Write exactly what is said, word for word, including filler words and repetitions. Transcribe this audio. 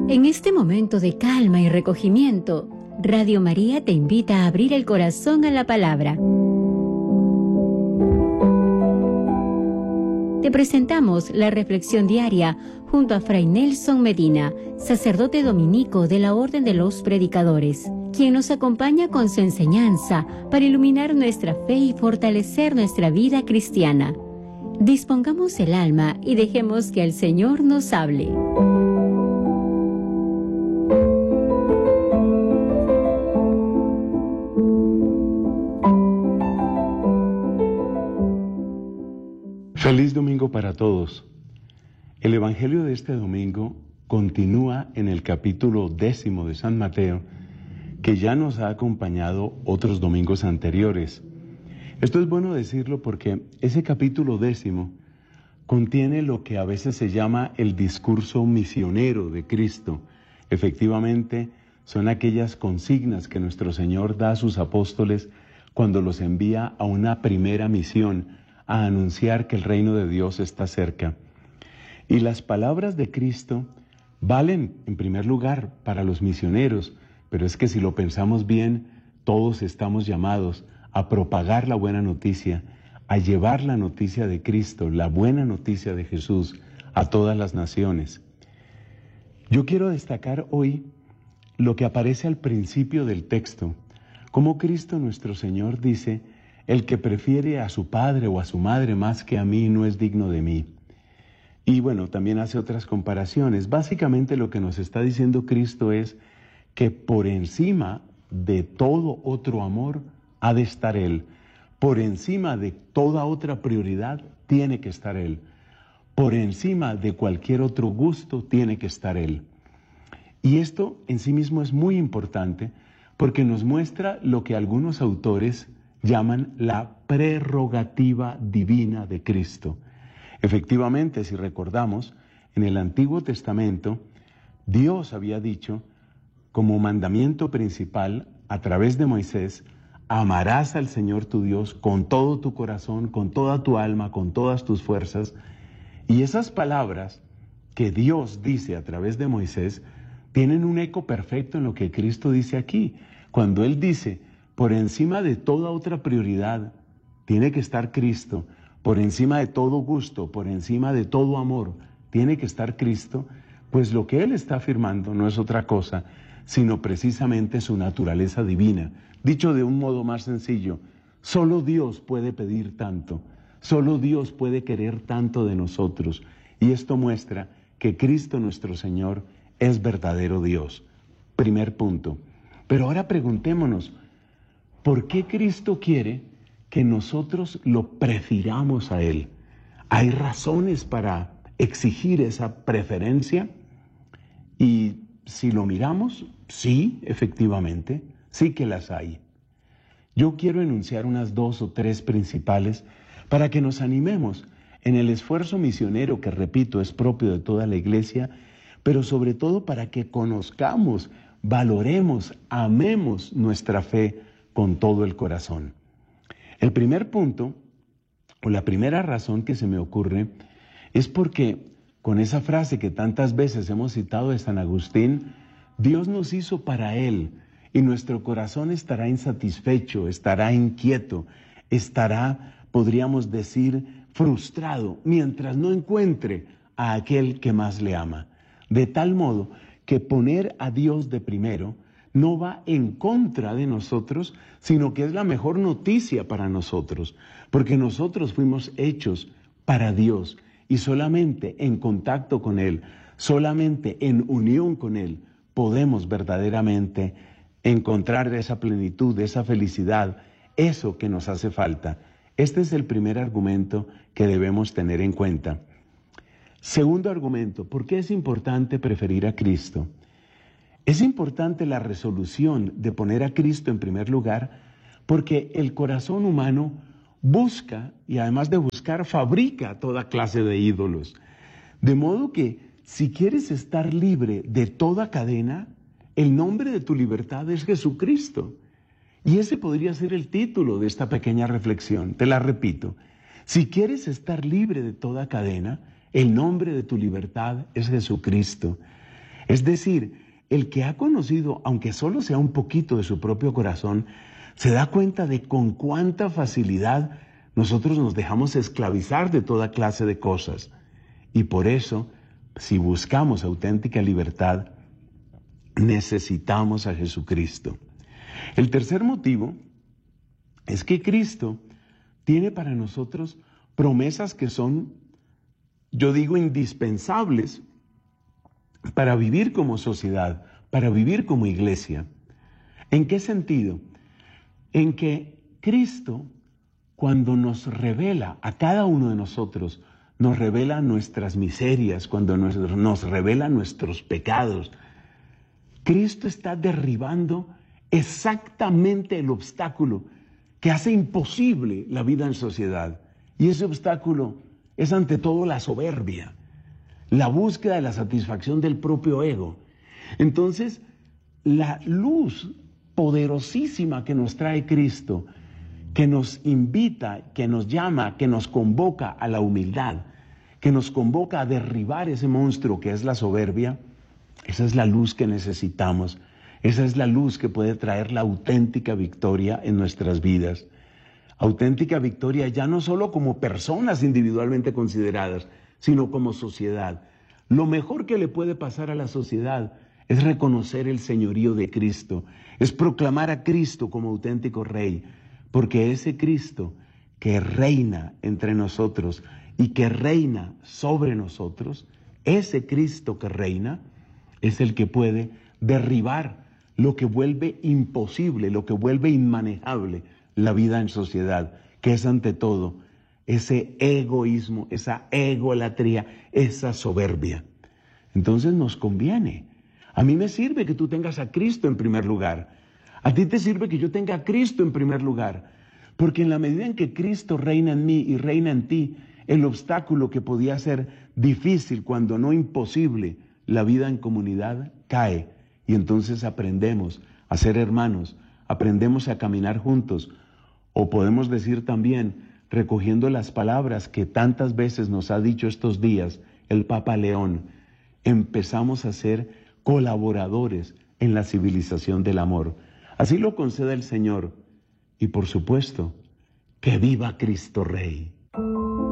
En este momento de calma y recogimiento, Radio María te invita a abrir el corazón a la palabra. Te presentamos la reflexión diaria junto a Fray Nelson Medina, sacerdote dominico de la Orden de los Predicadores, quien nos acompaña con su enseñanza para iluminar nuestra fe y fortalecer nuestra vida cristiana. Dispongamos el alma y dejemos que el Señor nos hable. Feliz domingo para todos. El Evangelio de este domingo continúa en el capítulo décimo de San Mateo, que ya nos ha acompañado otros domingos anteriores. Esto es bueno decirlo porque ese capítulo décimo contiene lo que a veces se llama el discurso misionero de Cristo. Efectivamente, son aquellas consignas que nuestro Señor da a sus apóstoles cuando los envía a una primera misión, a anunciar que el reino de Dios está cerca. Y las palabras de Cristo valen, en primer lugar, para los misioneros, pero es que si lo pensamos bien, todos estamos llamados a propagar la buena noticia, a llevar la noticia de Cristo, la buena noticia de Jesús, a todas las naciones. Yo quiero destacar hoy lo que aparece al principio del texto, como Cristo nuestro Señor dice: el que prefiere a su padre o a su madre más que a mí no es digno de mí. Y bueno, también hace otras comparaciones. Básicamente lo que nos está diciendo Cristo es que por encima de todo otro amor ha de estar Él. Por encima de toda otra prioridad tiene que estar Él. Por encima de cualquier otro gusto tiene que estar Él. Y esto en sí mismo es muy importante porque nos muestra lo que algunos autores llaman la prerrogativa divina de Cristo. Efectivamente, si recordamos, en el Antiguo Testamento, Dios había dicho, como mandamiento principal, a través de Moisés: amarás al Señor tu Dios con todo tu corazón, con toda tu alma, con todas tus fuerzas. Y esas palabras que Dios dice a través de Moisés tienen un eco perfecto en lo que Cristo dice aquí. Cuando Él dice: por encima de toda otra prioridad tiene que estar Cristo, por encima de todo gusto, por encima de todo amor, tiene que estar Cristo, pues lo que Él está afirmando no es otra cosa, sino precisamente su naturaleza divina. Dicho de un modo más sencillo, solo Dios puede pedir tanto, solo Dios puede querer tanto de nosotros, y esto muestra que Cristo nuestro Señor es verdadero Dios. Primer punto. Pero ahora preguntémonos, ¿por qué Cristo quiere que nosotros lo prefiramos a Él? ¿Hay razones para exigir esa preferencia? Y si lo miramos, sí, efectivamente, sí que las hay. Yo quiero enunciar unas dos o tres principales para que nos animemos en el esfuerzo misionero que, repito, es propio de toda la Iglesia, pero sobre todo para que conozcamos, valoremos, amemos nuestra fe con todo el corazón. El primer punto, o la primera razón que se me ocurre, es porque con esa frase que tantas veces hemos citado de San Agustín, Dios nos hizo para Él, y nuestro corazón estará insatisfecho, estará inquieto, estará, podríamos decir, frustrado, mientras no encuentre a aquel que más le ama. De tal modo que poner a Dios de primero no va en contra de nosotros, sino que es la mejor noticia para nosotros, porque nosotros fuimos hechos para Dios y solamente en contacto con Él, solamente en unión con Él, podemos verdaderamente encontrar esa plenitud, esa felicidad, eso que nos hace falta. Este es el primer argumento que debemos tener en cuenta. Segundo argumento, ¿por qué es importante preferir a Cristo? Es importante la resolución de poner a Cristo en primer lugar porque el corazón humano busca, y además de buscar, fabrica toda clase de ídolos. De modo que si quieres estar libre de toda cadena, el nombre de tu libertad es Jesucristo. Y ese podría ser el título de esta pequeña reflexión. Te la repito. Si quieres estar libre de toda cadena, el nombre de tu libertad es Jesucristo. Es decir, el que ha conocido, aunque solo sea un poquito de su propio corazón, se da cuenta de con cuánta facilidad nosotros nos dejamos esclavizar de toda clase de cosas. Y por eso, si buscamos auténtica libertad, necesitamos a Jesucristo. El tercer motivo es que Cristo tiene para nosotros promesas que son, yo digo, indispensables para vivir como sociedad, para vivir como iglesia. ¿En qué sentido? En que Cristo, cuando nos revela a cada uno de nosotros, nos revela nuestras miserias, cuando nos, nos revela nuestros pecados, Cristo está derribando exactamente el obstáculo que hace imposible la vida en sociedad. Y ese obstáculo es ante todo la soberbia, la búsqueda de la satisfacción del propio ego. Entonces, la luz poderosísima que nos trae Cristo, que nos invita, que nos llama, que nos convoca a la humildad, que nos convoca a derribar ese monstruo que es la soberbia, esa es la luz que necesitamos. Esa es la luz que puede traer la auténtica victoria en nuestras vidas. Auténtica victoria ya no solo como personas individualmente consideradas, sino como sociedad. Lo mejor que le puede pasar a la sociedad es reconocer el señorío de Cristo, es proclamar a Cristo como auténtico Rey, porque ese Cristo que reina entre nosotros y que reina sobre nosotros, ese Cristo que reina es el que puede derribar lo que vuelve imposible, lo que vuelve inmanejable la vida en sociedad, que es ante todo ese egoísmo, esa egolatría, esa soberbia. Entonces nos conviene. A mí me sirve que tú tengas a Cristo en primer lugar. A ti te sirve que yo tenga a Cristo en primer lugar. Porque en la medida en que Cristo reina en mí y reina en ti, el obstáculo que podía ser difícil, cuando no imposible, la vida en comunidad cae. Y entonces aprendemos a ser hermanos, aprendemos a caminar juntos. O podemos decir también, recogiendo las palabras que tantas veces nos ha dicho estos días el Papa León, empezamos a ser colaboradores en la civilización del amor. Así lo concede el Señor. Y por supuesto, que viva Cristo Rey.